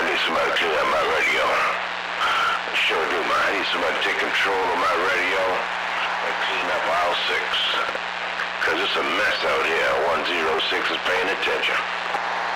I need somebody to clean up my radio. I sure do, man. I need somebody to take control of my radio and clean up aisle 6. Because it's a mess out here. 106 is paying attention.